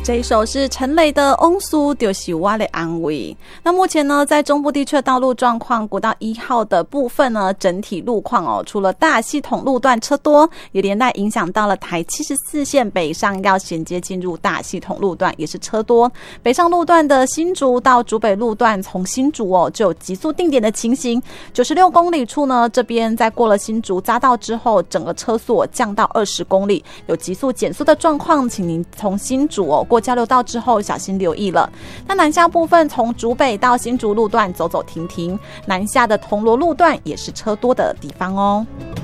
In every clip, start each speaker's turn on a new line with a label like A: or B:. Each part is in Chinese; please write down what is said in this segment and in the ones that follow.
A: 这一首是陈雷的《往事就是我的安慰》。那目前呢，在中部地区的道路状况，国道1号的部分呢，整体路况除了大系统路段车多，也连带影响到了台74线北上要衔接进入大系统路段，也是车多。北上路段的新竹到竹北路段，从新竹就有急速定点的情形。96公里处呢，这边在过了新竹匝道之后，整个车速降到20公里，有急速减速的状况，请您从新竹过交流道之后小心留意了。那南下部分，从竹北到新竹路段走走停停，南下的铜锣路段也是车多的地方哦。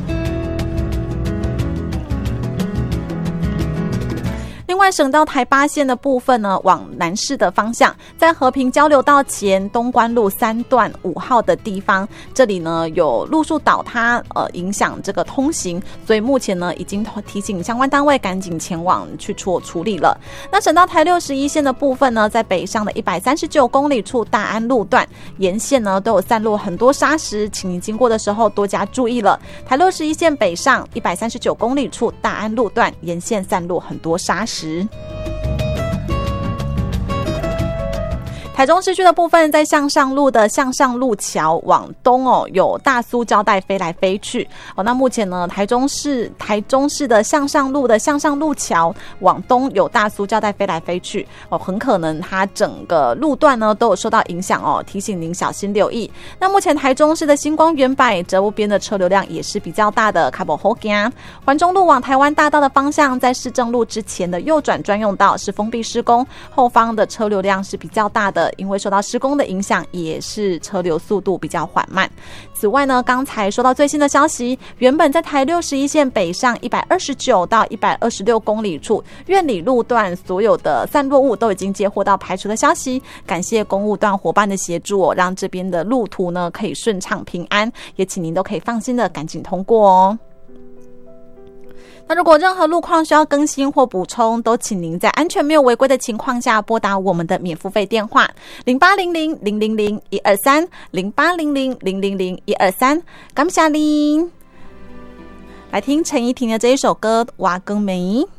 A: 另外，省道台8线的部分呢，往南市的方向，在和平交流道前东关路3段5号的地方，这里呢有路树倒塌，影响这个通行，所以目前呢已经提醒相关单位赶紧前往去做处理了。那省道台61线的部分呢，在北上的139公里处大安路段沿线呢都有散落很多砂石，请您经过的时候多加注意了。台61线北上139公里处大安路段沿线散落很多砂石。台中市区的部分，在向上路的向上路桥往东有大苏胶带飞来飞去那目前呢，台中市的向上路的向上路桥往东有大苏胶带飞来飞去很可能它整个路段呢都有受到影响提醒您小心留意。那目前台中市的星光远百这边的车流量也是比较大的，卡不好行。环中路往台湾大道的方向，在市政路之前的右转专用道是封闭施工，后方的车流量是比较大的，因为受到施工的影响，也是车流速度比较缓慢。此外呢，刚才收到最新的消息，原本在台61线北上129到126公里处苑里路段所有的散落物都已经接获到排除的消息，感谢公务段伙伴的协助让这边的路途呢可以顺畅平安，也请您都可以放心的赶紧通过哦。那如果任何路况需要更新或补充，都请您在安全没有违规的情况下拨打我们的免付费电话0800-000-123 0800-000-123。感谢您，来听陈怡婷的这一首歌《瓦更梅》。